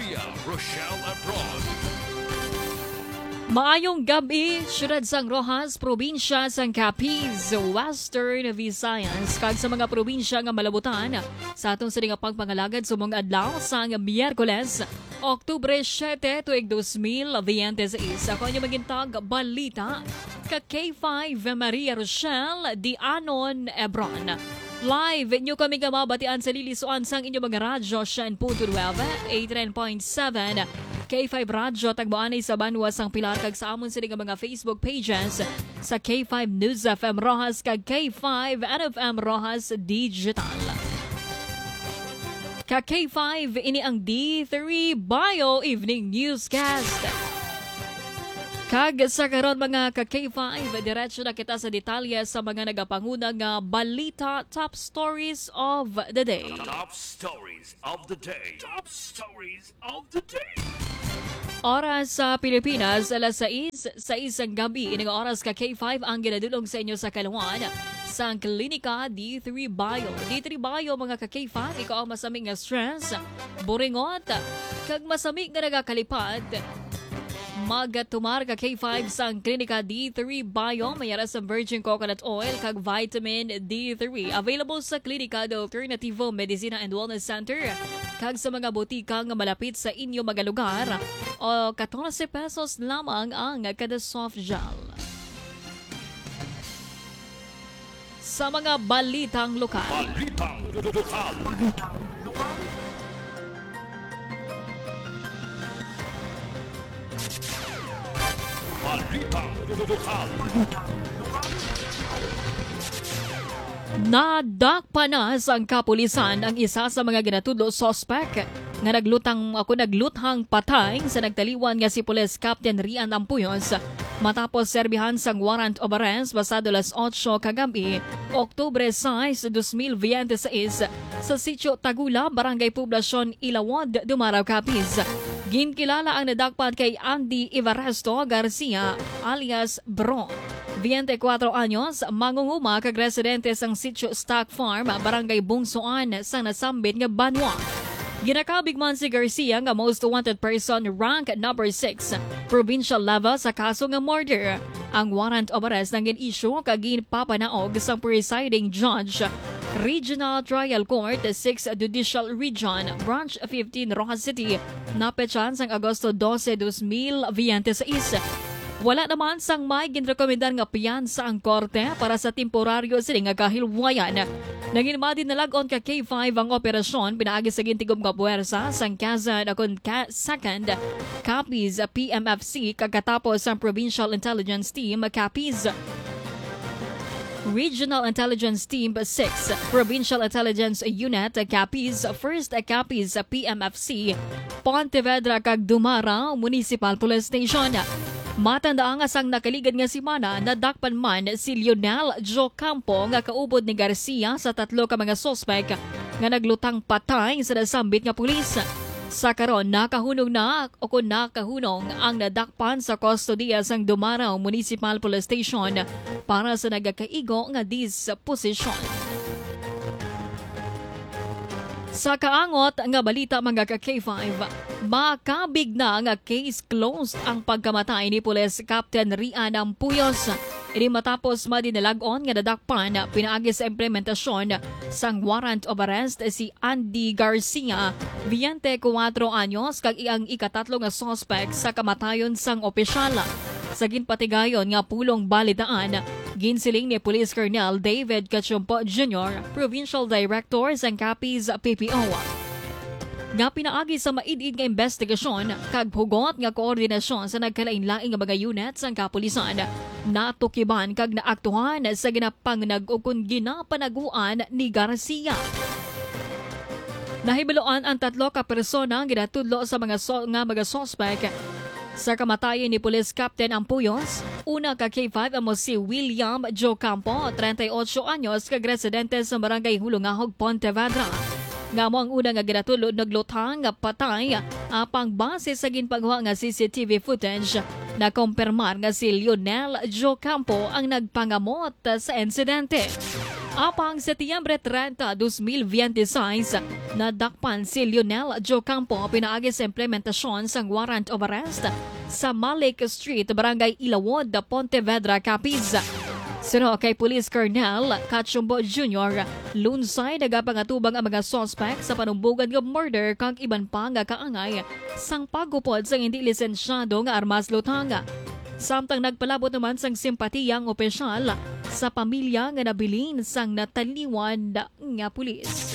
Garcia, Rochelle Abroad. Maayong gabi, syudad sang Rojas, probinsya sang Capiz, Western Visayas, kag sa mga probinsya nga malabutan sa atong sining pagpangalagad sumong adlaw sang Miyerkules, Oktubre 7 tuig 2026. Ako niyo magintag balita ka K5 Maria Rochelle Dianon Ebron. Live inyo kami gamabatian sa lilisuan sang inyo mga radyo siya 9.12, 89.7 K5 Radyo tagboanay sa Banwa sang Pilar kag sa amon sila mga Facebook pages sa K5 News FM Rojas kag K5 NFM Rojas Digital. Ka K5 ini ang D3 Bio Evening Newscast. Kag sa karon mga ka K5, diretso na kita sa detalye sa mga nagapangunang nga balita top stories of the day. Top stories of the day. Top stories of the day. Oras sa Pilipinas, alas 6 ang gabi. Ining oras ka K5 ang ginadulong sa inyo sa Kalawan sa klinika D3 Bio. D3 Bio mga ka K5, ikaw ang masaming nga stress, buringot, kag masaming nga nagakalipat. Magatumar ka K5 sa klinika D3 Bio, mayara sa virgin coconut oil kag vitamin D3. Available sa klinika de Alternativo Medicina and Wellness Center kag sa mga butika nga malapit sa inyo mga lugar o 14 pesos lamang ang kada soft gel. Sa mga balitang lokal. Balitang lokal. Balitang lokal. Nadakpanas ang kapulisan ang isa sa mga ginatudlo suspect nga nagluthang patay sa nagtaliwan nga si Police Captain Rian Ampuyos matapos serbihan sang warrant of arrest pasado las 8 kagabi, Oktubre 6, 2026 sa sitio Tagula, Barangay Poblasyon, Ilawod, Dumaraw, Capiz. Ginkilala ang nadakpan kay Andy Ivaresto Garcia alias Bro. 24 anyos, mangunguma kag residente sang sitio Stock Farm, Barangay Bungsoan sa nasambit nga Banwa. Ginakabig man si Garcia nga most wanted person rank number 6 provincial level sa kaso nga murder. Ang warrant of arrest nang gin-issue kag ginpapanaog sa presiding judge Regional Trial Court 6 Judicial Region Branch 15 Rojas City napetsan sang Agosto 12, 2026. Wala naman sang may ginrekomendar nga piyansa ang korte para sa temporaryo sila nga kahilwayan. Nanginma din nalagon ka K5 ang operasyon pinaagi sa gintigom nga puwersa sang Kazan akon second Capiz PMFC kagkatapos ang Provincial Intelligence Team Capiz Regional Intelligence Team 6, Provincial Intelligence Unit Capiz, 1st Capiz PMFC, Pontevedra kag Dumara Municipal Police Station. Matandaan nga sang nakaligad nga simana nadakpan man si Lionel Jocampo nga kaubod ni Garcia sa 3 ka mga suspect nga naglutang patay sa nasambit nga pulis. Sa karon nakahunong ang nadakpan sa kustodiya sang Dumaraw Municipal Police Station para sa nagakaigo nga disposition. Sa kaangot nga balita mga ka-K5, makabig na nga case closed ang pagkamatay ni Police Captain Rian Ampuyos. Ini matapos madinalagon nga nadakpan pinaagi sa implementasyon sang warrant of arrest si Andy Garcia, 24 anyos kag iyang ikatatlo nga suspect sa kamatayon sang opisyal. Sa ginpatigayon nga pulong balitaan, ginsiling ni Police Colonel David Cachumpo Jr., Provincial Director sang Capiz PPO. Nga pinaagi sa maidid nga investigasyon kag hugot nga koordinasyon sa nagkalain-laing nga mga unit sang kapulisan, natukiban kag naaktuhan sa ginapang nag-ukon ginapanaguan ni Garcia. Nahibiloan ang 3 ka persona ginatudlo sa mga suspect sa kamatayan ni Police Captain Ampuyos. Una ka K5 amo si William Jocampo, 38 anyos kag residente sa Barangay Hulungahog, Pontevedra. Nga mo ang una nga ginatulod naglutang nga patay apang base sa ginpagwa nga CCTV footage na kumpirmar nga si Lionel Jocampo ang nagpangamot sa insidente. Apang Setyembre 30, 2026, nadakpan si Lionel Jocampo pinaagi sa implementasyon sa warrant of arrest sa Malik Street, Barangay Ilawod, Pontevedra, Capiz. Sino kay Police Colonel Cachumbo Jr., lunsay nagapangatubang ang mga suspect sa panumbugan ng murder kang iban pa nga kaangay sang pagupod sa hindi lisensyado nga armas lutanga. Samtang nagpalabot naman sang simpatiyang opisyal sa pamilya nga nabilin sang nataliwan nga pulis.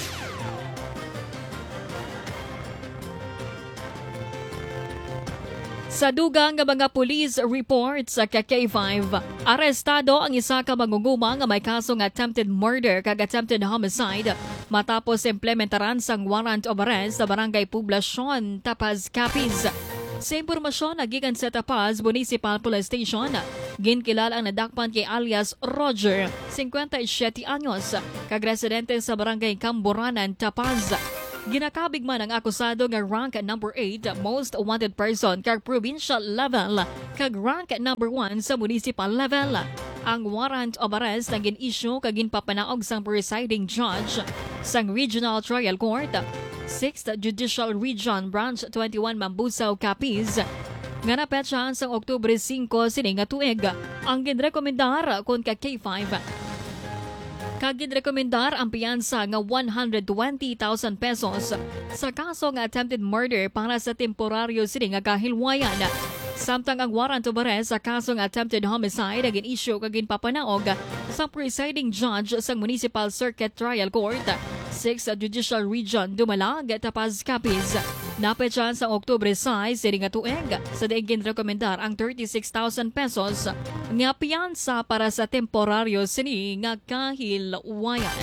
Sa dugang nga mga police reports sa K5, arestado ang isa ka mangunguma nga may kasong attempted murder kag attempted homicide matapos implementaran sang warrant of arrest sa Barangay Poblacion, Tapaz, Capiz. Sa impormasyon na gikan sa Tapaz Municipal Police Station, ginkilala ang nadakpan kay alias Roger, 57 anyos, kag residente sa Barangay Camburanan, Tapaz. Ginakabig man ang akusado nga rank number 8 most wanted person kag provincial level kag rank number 1 sa municipal level. Ang warrant of arrest na gin-issue kag ginpapanaog sang presiding judge sang Regional Trial Court, 6th Judicial Region Branch 21 Mambusaw, Capiz. Nga napetsahan sang Oktubre 5 sining nga tuig. Ang ginrekomendar kon ka K5 ginrekomendar ang piyansa nga 120,000 pesos sa kaso nga attempted murder para sa temporaryo sini nga kahilwayan. Samtang ang warrant of arrest sa kaso nga attempted homicide agin issue kag ginpapanaog sa presiding judge sa Municipal Circuit Trial Court, 6th Judicial Region Dumalag, Tapaz, Capiz. Napetsahan sa Oktubre 6 sini nga tuig sa daig ginrekomendar ang 36,000 pesos nga piyansa para sa temporaryo sini nga kahilwayan.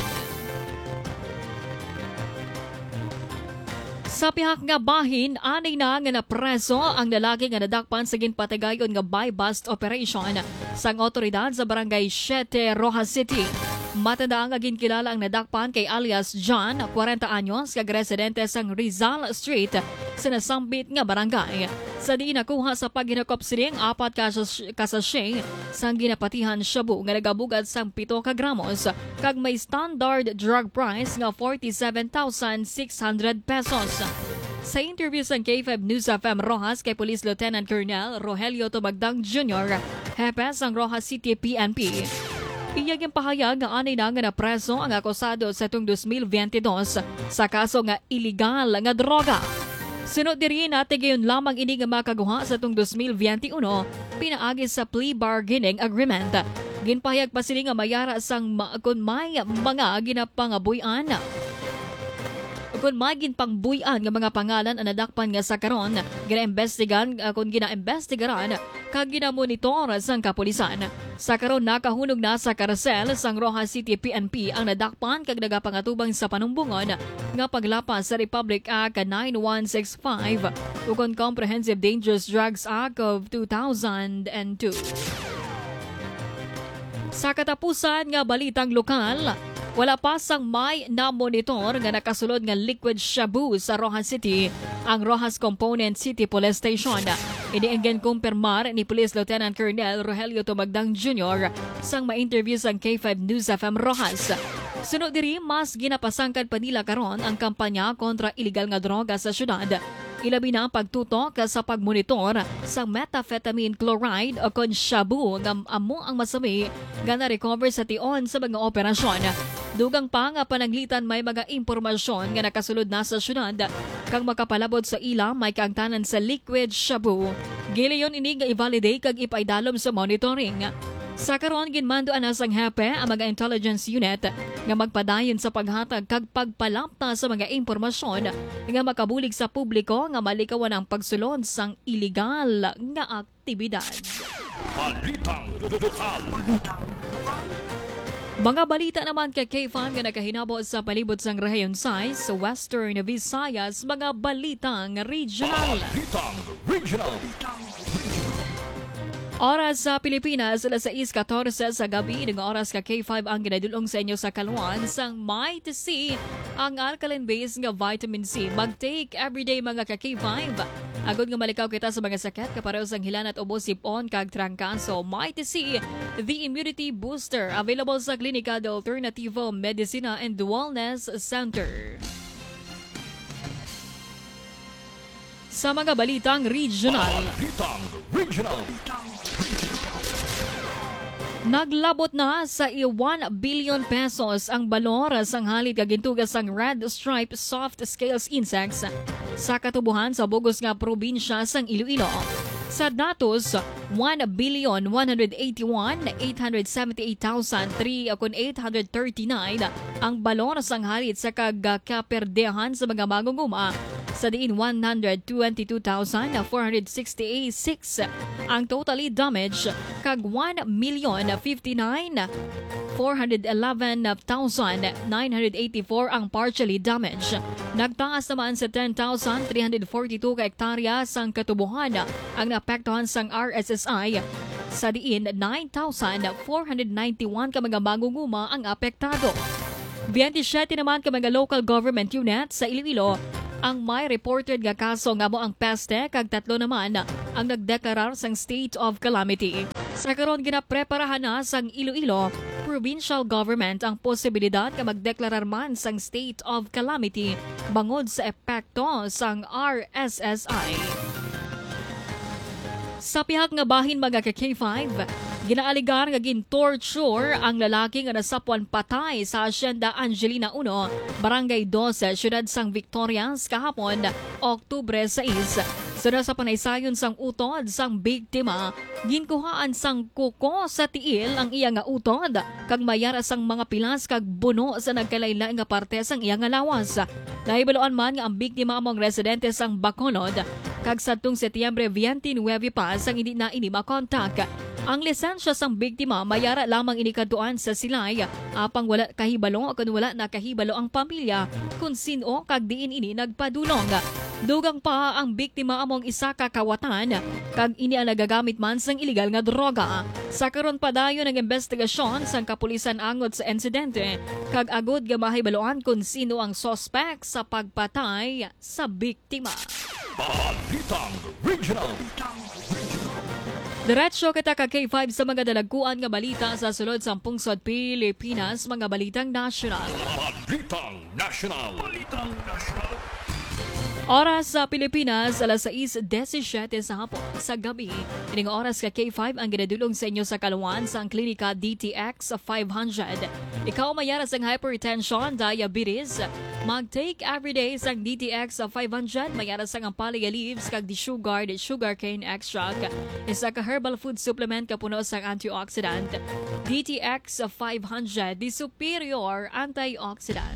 Sa pihak nga bahin, anay na nga napreso ang lalaki nga nadakpan sa ginpatigayon nga buy-bust operation sang otoridad sa Barangay 7, Rojas City. Matanda ang ginkilala ang nadakpan kay alias John, 40 anyos, kag residente sang Rizal Street sa nasambit nga barangay. Sa di nakuha sa paghinakop sining 4 kasasye sang ginapatihan shabu nga nagabugat sang 7 ka gramos kag may standard drug price nga 47,600 pesos. Sa interview sa K5 News FM Rojas kay Police Lieutenant Colonel Rogelio Tumagdang Jr., hepe sang Rojas City PNP, iyag yung pahayag nga anay na nga napreso ang akusado sa itong 2022 sa kaso nga iligal nga droga. Sunod diri natin gayon lamang ini nga makaguha sa itong 2021 pinaagi sa plea bargaining agreement. Ginpahayag pa sila nga mayara sang kung may mga ginapangabuyan. Kung magin pang buyan nga mga pangalan ang nadakpan nga sa karon, gina-investigan kung gina-investigaran kag gina-monitor sang kapulisan. Sa karon nakahunog na sa karasel sang Rojas City PNP ang nadakpan kag nagapangatubang sa panumbungon nga paglapas sa Republic Act 9165 ug Comprehensive Dangerous Drugs Act of 2002. Sa katapusan nga balitang lokal, wala pa sang may na-monitor nga nakasulod nga liquid shabu sa Rojas City ang Rojas Component City Police Station. Iniinggan kumpirmar ni Police Lieutenant Colonel Rogelio Tumagdang Jr. sang ma-interview sang K5 News FM Rojas. Sunod diri, mas ginapasangkad pa nila karon ang kampanya kontra iligal nga droga sa syudad. Ilabi na ang pagtutok sa pagmonitor sa methamphetamine chloride o kon shabu nga amo ang masami nga na-recover sa tion sa mga operasyon. Dugang pa nga panaglitan may mga impormasyon nga nakasulod na sa syudad kang makapalabot sa ila may kaangtanan sa liquid shabu. Gilayon ini nga i-validate kag ipaidalom sa monitoring. Sa karon ginmandoan na sang hepe ang mga intelligence unit nga magpadayon sa paghatag kag pagpalapta sa mga impormasyon nga makabulig sa publiko nga malikawan ang pagsulod sang iligal nga aktibidad. Balitang lokal. Mga balita naman kay K5 nga nakahinabo sa palibot sang rehiyon sa Western Visayas, mga balitang regional. Balitang regional. Oras sa Pilipinas, alas 6:14 sa gabi, ng oras ka K5 ang ginadulong sa inyo sa kaluan sang Might C, ang alkaline-based nga vitamin C. Mag-take everyday mga ka K5. Agod nga malikaw kita sa mga sakit, kapareho sang hilan at ubos sipon kag trangkaso. Might C, the immunity booster, available sa Klinika de Alternativo Medicina and Wellness Center. Sa mga balitang regional, naglabot na sa 1 billion pesos ang balor sang halit kagintugas sang Red Stripe Soft Scales Insects sa katubuhan sa bugos nga probinsya sang Iloilo. Sa datos, 1,181,878,339 ang balor sang halit sa kagkaperdehan sa mga maguguma. Sa diin 122,466 ang totally damage kag 1,059,411,984 ang partially damaged. Nagtaas naman sa 10,342 ka hektarya sang katubuhan ang naapektuhan sang RSSI. Sa diin 9,491 ka mga maguguma ang apektado. 27 naman ka mga local government unit sa Iloilo ang may reported nga kaso nga mo ang peste kag 3 naman ang nagdeklarar sang state of calamity. Sa karon ginapreparahan na sang Iloilo provincial government ang posibilidad nga magdeklarar man sang state of calamity bangod sa epekto sang RSSI. Sa pihak nga bahin mga ka-K5, ginaaligar nga gin-torture ang lalaki nga nasapuan patay sa Hacienda Angelina 1, Barangay 12, Syudad sang Victorias kahapon, Oktubre 6. Sunod sa panaysayon sang utod sang biktima, ginkuhaan sang kuko sa tiil ang iya nga utod kag mayara sang mga pilas kag buno sa nagkalain-lain nga parte sang iya nga lawas. Nahibaluan man nga ang biktima among residente sang Bacolod kag sadtong Setyembre 29 pa sang hindi na ini makontak. Ang lisensya sang biktima mayara lamang inikatuan sa silay apang wala kahibalo o wala nakahibalo ang pamilya kung sino kag diin ini nagpadulong. Dugang pa ang biktima among isa ka kawatan kag ini ang nagagamit man sang illegal nga droga. Sa karon pa dayon ang investigasyon sang kapulisan angot sa insidente kag agod nga mahibaloan kung sino ang suspect sa pagpatay sa biktima. Balitang Regional. Diretso kita ka K5 sa mga dalagkuan nga balita sa sulod sa pungsod Pilipinas, mga balitang nasyonal. Balitang National. Balitang National. Oras sa Pilipinas, alas 6:17 sa hapon sa gabi. Ining oras ka K5 ang ginadulong sa inyo sa kaluan sa Klinika DTX 500. Ikaw mayara sang hypertension, diabetes, mag-take everyday sang DTX 500, mayara sang ampalaya leaves kag di sugar cane extract. Isa ka herbal food supplement kapuno sang antioxidant. DTX 500, the superior antioxidant.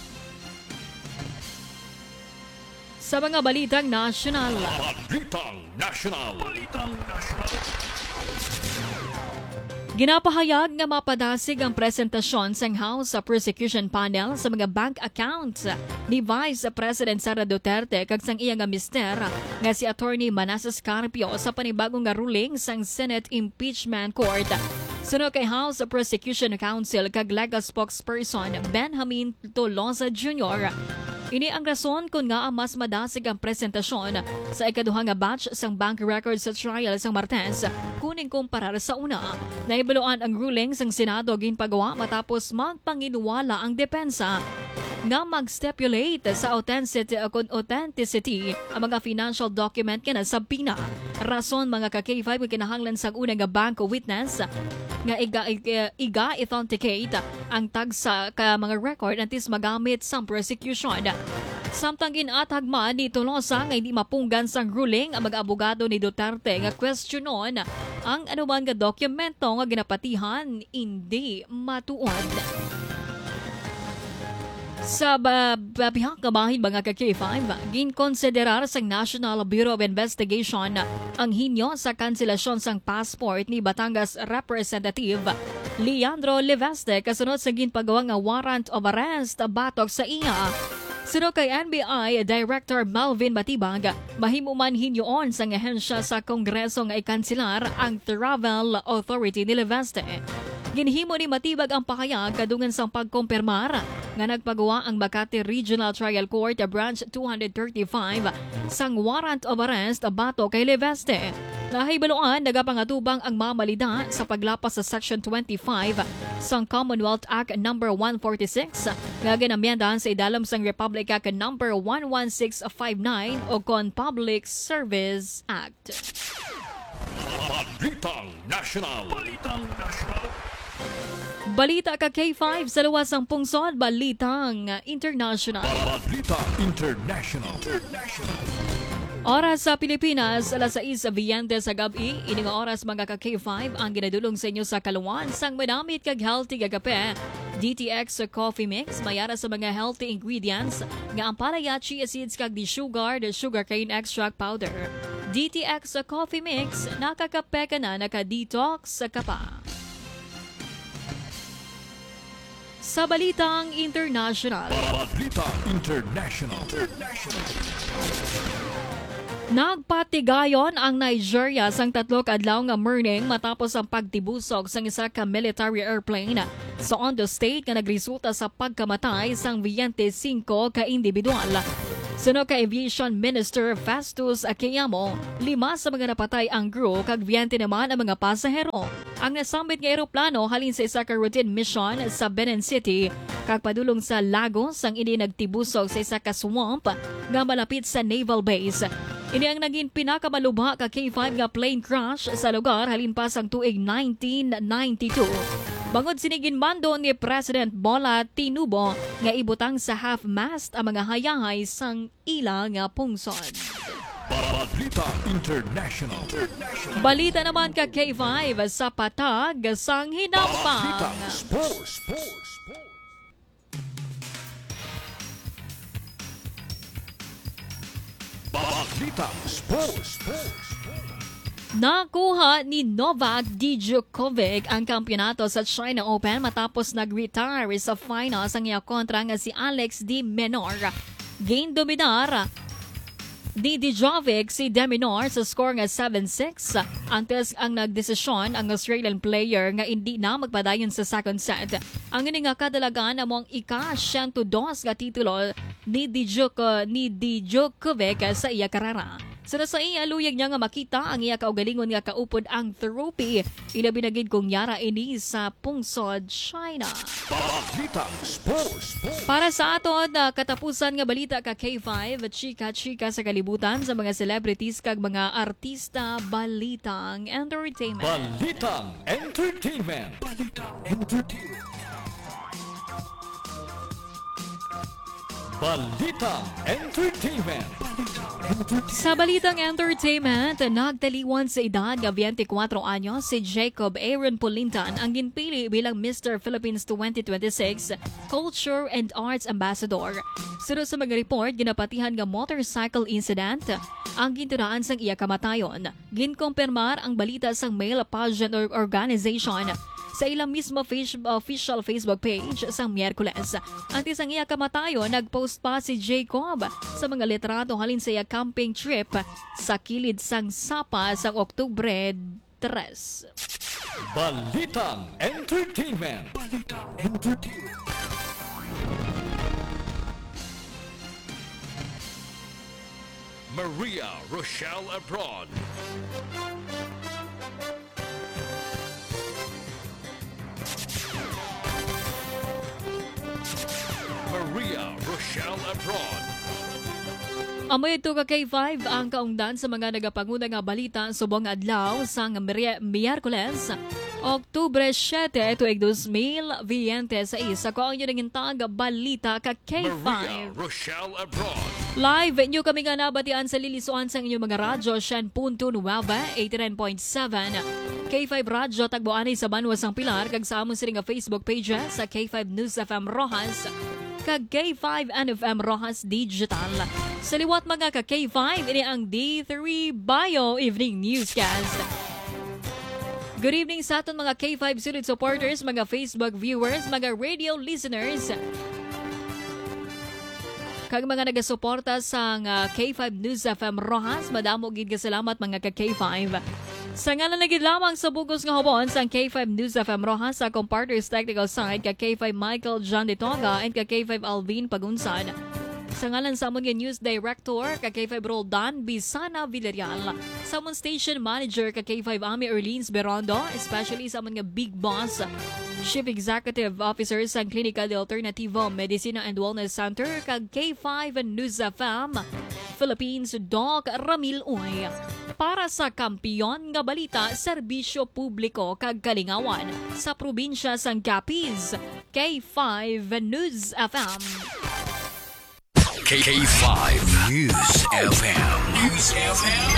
Sa mga balitang nasyonal. Balitang National. Balitang National. Ginapahayag nga mapadasig ang presentasyon sa House Prosecution Panel sa mga bank accounts ni Vice President Sara Duterte kag sang iya nga mister nga si Attorney Manasseh Carpio sa panibagong nga ruling sang Senate Impeachment Court. Sunod kay House Prosecution Council kag legal spokesperson Benjamin Tolosa Jr. Ini ang rason kung nga mas madasig ang presentasyon sa ikaduhang nga batch sang bank records sa trial sang Martes kuning kumparar sa una. Naibaluan ang ruling sang Senado ginpagawa matapos magpanginuwala ang depensa nga mag-stipulate sa authenticity ang mga financial document kina sa PINA. Rason mga ka-K5 kinahanglan sa unang nga bank witness nga iga-authenticate ang tagsa ka mga record antes magamit sa prosecution. Samtang ginatag man ni Tolosa nga hindi mapunggan sang ruling ang mga-abogado ni Duterte nga questionon ang anuman nga dokumento nga ginapatihan hindi matuod. Sa babihang kabahin mga ka-K5, ginkonsiderar sa National Bureau of Investigation ang hinyo sa kanselasyon sang passport ni Batangas Representative Leandro Leveste kasunod sa ginpagawa nga warrant of arrest batok sa iya. Suno kay NBI Director Melvin Batibag, mahimuman hinyoon sa ahensya sa Kongreso nga ikansilar ang Travel Authority ni Leveste. Ginhimo ni Matibag ang pakayag kadungan sa pagkumpirmar nga nagpagawa ang Makati Regional Trial Court Branch 235 sang warrant of arrest bato kay Leveste. Nahibaluan nagapangatubang ang mamalida sa paglapas sa Section 25 sang Commonwealth Act No. 146 nga ginamyandahan sa idalam sang Republic Act No. 11659 o kon Public Service Act. Balitang National. Balitang National. Balita ka K5 sa luwasang pungsod, Balitang International. Balitang International. Oras sa Pilipinas, alas 6:20 sa gabi, ini nga oras mga ka-K5 ang ginadulong sa inyo sa kaluwan sang manamit kag healthy nga kape. DTX Coffee Mix, mayara sa mga healthy ingredients nga ang palaya, chia seeds kag di sugar, the sugarcane extract powder. DTX Coffee Mix, nakakape ka na, naka-detox ka pa. Sa Balitang International. Balitang International. Nagpatigayon ang Nigeria sang 3 adlaw nga morning matapos ang pagtibusog sang isa ka military airplane sa Ondo State nga nagresulta sa pagkamatay sang 25 ka individual. Suno ka Aviation Minister Festus Akeyamo, 5 sa mga napatay ang crew kag 20 naman ang mga pasahero. Ang nasambit nga eroplano halin sa isa ka routine mission sa Benin City kag padulong sa Lagos sang ini nagtibusog sa isa ka swamp nga malapit sa naval base. Ini ang naging pinakamalubha ka K5 nga plane crash sa lugar halin pa sang tuig 1992. Bangod sinigin mando ni President Bola Tinubu nga ibutang sa half-mast ang mga hayahay sang ila nga pungsod. Balita International. Balita naman ka K5 sa patag sang hinampang. Balita Sports. Balita Sports. Nakuha ni Novak Djokovic ang kampiyonato sa China Open matapos nag-retire sa finals ang iya kontra nga si Alex de Minaur. Game dominar ni Djokovic si de Minaur sa score nga 7-6. Antes ang nagdesisyon ang Australian player nga hindi na magpadayon sa second set. Ang ini nga kadalagan among ika-102 nga titulo ni Djokovic sa iya karera. Sa iya, luyag niya nga makita ang iya kaugalingon nga kaupod ang trophy. Ilabinagid kong yara ini sa pungsod, China. Balitang Sports. Para sa aton katapusan nga balita ka K5, chika-chika sa kalibutan sa mga celebrities kag mga artista, Balitang Entertainment. Balitang Entertainment. Balitang Entertainment. Balitang Entertainment. Sa Balitang Entertainment, nagtaliwan sa edad nga 24 anyos si Jacob Aaron Pulintan ang ginpili bilang Mr. Philippines 2026 Culture and Arts Ambassador. Sunod sa mga report, ginapatihan nga motorcycle incident ang ginturaan sang iya kamatayon. Ginkompirmar ang balita sang male pageant organization sa ilang mismo official Facebook page sa Miyerkules. Antes ang iya kamatayon, nagpost pa si Jacob sa mga litrato halin sa iya camping trip sa kilid sang Sapa sa Oktubre 3. Balitang Entertainment. Balitang Entertainment. Maria Rochelle Abroad. Maria Rochelle Abroad. Amoy ito ka K5 ang kaungdan sa mga nagapanguna nga balita subong adlaw sang Miyerkules, Oktubre 7, tuig 2026. Ako ang yun tag balita ka K5. Maria Rochelle Abroad. Live nyo kami nga nabatian sa lilisuan sa inyong mga radyo, 100.9, 89.7. K5 Radyo, tagboanay sa Banwa sang Pilar, kag sa amon sila nga Facebook page sa K5 News FM Rojas, kag K5 NFM Rojas Digital. Sa liwat mga ka K5, ini ang D3 Bio Evening Newscast. Good evening sa aton mga K5 Sulit supporters, mga Facebook viewers, mga radio listeners. Kag mga nagasuporta sa K5 News FM Rojas, madamo gid salamat mga ka K5. Sa ngalan na gid lamang sa bugos nga hubon sa K5 News FM Rojas sa partners technical side ka K5 Michael John De Toga and ka K5 Alvin Pagunsan. Sa ngalan sa amon nga News Director ka K5 Roldan Bisana Villarreal, sa amon Station Manager ka K5 Ami Erlins Berondo, especially sa amon nga Big Boss Chief Executive Officer sa Klinika de Alternativo Medicina and Wellness Center kag K5 News FM Philippines Doc Ramil Uy. Para sa kampiyon nga balita, serbisyo publiko kag kalingawan sa probinsya sang Capiz, K5 News FM. K5 News FM. News FM.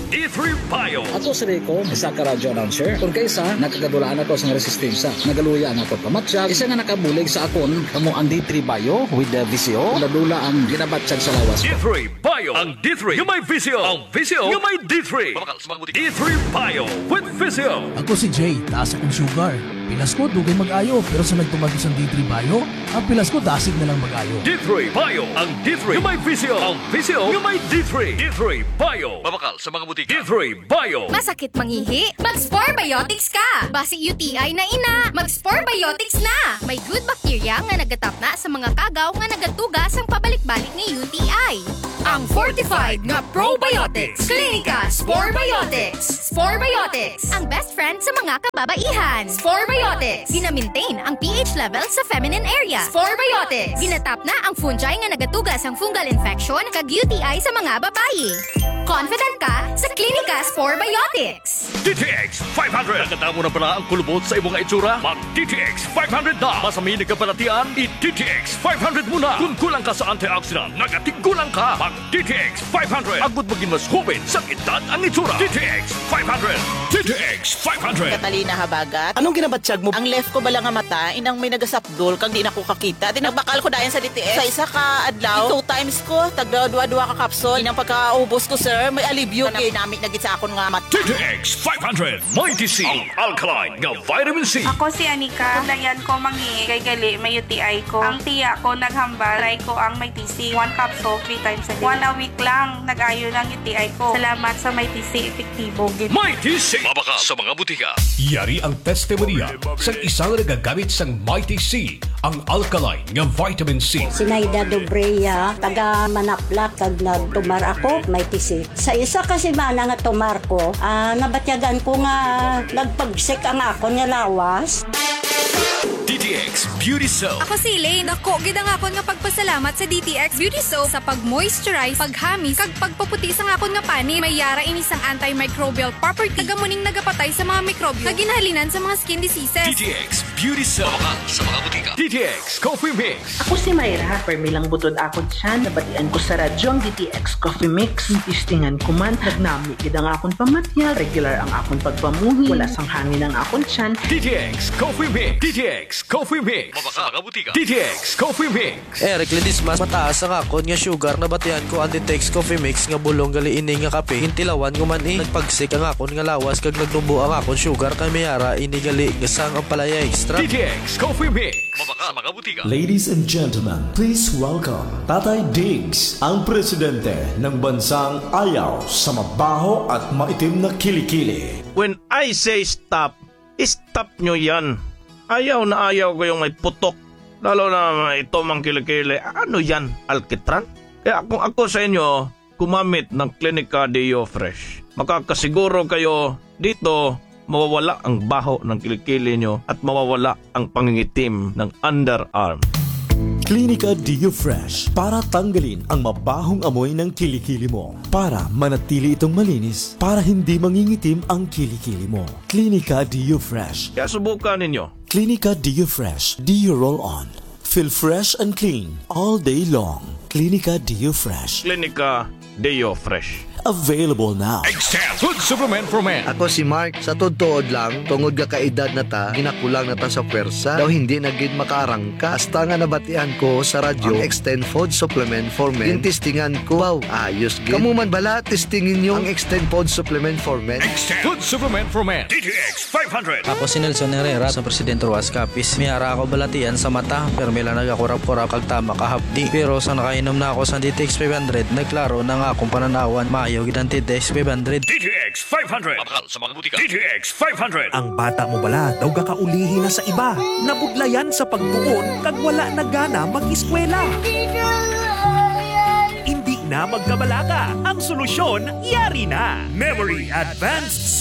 D3 Bio. Ato si Rico, isa ka radio announcer. Kung kaysa, nakagadulaan ako sa resistensya. Nagaluya na ako pamatsyag. Isa nga nakabulig sa akon, kamo ang D3 Bio with the VCO. Ladula ang ginabatsyag sa lawas. D3 Bio. Ang D3 yung may VCO. Ang VCO yung may D3. D3 Bio with VCO. Ako si Jay, taas akong sugar. Pilas ko, dugay mag-ayo. Pero sa nagtumagos ang D3 Bio, ang pilas ko, dasig na lang mag-ayo. D3 Bio. Ang D3 yung may VCO. Ang VCO yung may D3. D3 Bio. Mabakal sa mga butika. D3 Bio. Masakit mangihi? Mag-Spore Biotics ka! Basi UTI na ina, mag-Spore Biotics na! May good bacteria nga nagatap na sa mga kagaw nga nagatugas ang pabalik-balik ni UTI. Ang fortified nga probiotics. Klinika Spore Biotics. Spore Biotics, ang best friend sa mga kababaihan. Spore Biotics, gina-maintain ang pH level sa feminine area. Spore Biotics, ginatap na ang fungi nga nagatugas ang fungal infection kag UTI sa mga babae. Confident ka sa Klinika Spore Biotics. DTX 500. Nagkatamo na pala ang kulubot sa imong itsura? Mag DTX 500 na. Masami nagkapanatian, i-DTX 500 muna. Kung kulang ka sa antioxidant, nagatigulang ka. Mag DTX 500. Agud maging mas hubin sa edad ang itsura. DTX 500. DTX 500. Catalina Habagat. Anong ginabatsyag mo? Ang left ko ba lang nga mata, inang may nagasapdol kang di na ko kakita. Tinagbakal ko dayan sa DTX. Sa isa ka adlaw, 2 times ko, tagdawa-dua ka kapsol. Inang pagkaubos ko, sir, may alibyo. Namit na git sa akon nga mat. DTX 500. Mighty C. Ang alkaline nga vitamin C. Ako si Anika. Dayan ko mangi kay gali may UTI ko. Ang tiya ko naghambal. Try ko ang may TC. 1 capsule 3 times a day. 1 a week lang nag-ayo ng UTI ko. Salamat sa may TC epektibo. Mighty C. Mabaka sa mga butika. Yari ang testimonya sa isang nagagamit sang Mighty C, ang alkaline nga vitamin C. Sinaida Dobreya, taga Manaplak, kag nagtumar ako, may tisi. Sa isa kasi mana nga tumar ko, nabatyagan ko nga nagpagsik ang ako nga lawas. DTX Beauty Soap. Ako si Elaine. Ako, gid ang akon nga pagpasalamat sa DTX Beauty Soap sa pag-moisturize, paghamis, kag pagpaputi sa akon nga pani. May yara ini sang antimicrobial property. Tagamuning nagapatay sa mga mikrobyo. Kaginhalinan sa mga skin diseases. DTX Beauty Soap. Mabaka sa mga butika. DTX Coffee Mix. Ako si Mayra, permilang butod ako dyan. Nabatian ko sa radyong DTX Coffee Mix. Tistingan ko man, nagnami gid ang akon pamatyag. Regular ang akon pagpamuhi. Wala sang hangin ang akon tiyan. DTX Coffee Mix. DTX Coffee Mix. Mabaka sa mga butika. DTX Coffee Mix. Eric Ledismas, mataas ang akon nga sugar na batian ko ang DTX Coffee Mix nga bulong gali ini nga kape. Hintilawan ko man nagpagsik ang akon nga lawas kag nagnubo ang akon sugar kay mayara ini gali nga sang ang palaya extra. DTX Coffee Mix. Mabaka sa mga butika. Ladies and gentlemen, please welcome Tatay Diggs, ang presidente ng bansang ayaw sa mabaho at maitim na kilikili. When I say stop, stop nyo yan. Ayaw na ayaw ko yung may putok. Lalo na ito mang kilikili. Ano yan? Alkitran? Kaya kung ako sa inyo, gumamit ng Klinika Deo Fresh. Makakasiguro kayo dito mawawala ang baho ng kilikili nyo at mawawala ang pangingitim ng underarm. Klinika Deo Fresh para tanggalin ang mabahong amoy ng kilikili mo. Para manatili itong malinis. Para hindi mangingitim ang kilikili mo. Klinika Deo Fresh. Kaya subukan ninyo. Klinika Deo Fresh. Deo Roll On. Feel fresh and clean all day long. Klinika Deo Fresh. Klinika Deo Fresh. available now. Extend Food Supplement for Men. Ako si Mark, sa tutuod lang, tungod ka kaedad na ta, ginakulang na ta sa pwersa, daw hindi na gid makaarangka. Hasta nga nabatian ko sa radyo, ang Extend Food Supplement for Men. Tintistingan ko, wow, ayos gid. Kamu man bala, testingin nyo ang Extend Food Supplement for Men. Extend Food Supplement for Men. DTX 500. Ako si Nelson Herrera sa Presidente Ruas Capiz. Miyara ako balatian sa mata, pero may lang nagakurap-kurap kag tama kahapdi. Pero sa nakainom na ako sa DTX 500, nagklaro na nga akong pananawan, maayaw gid ang DTX 500. DTX 500. Mahal sa mga butika. DTX 500. Ang bata mo bala daw kakaulihi na sa iba. Nabudlayan sa pagtuon kag wala na gana mag-eskwela. Hindi na magkabalaka. Ang solusyon, yari na. Memory Advanced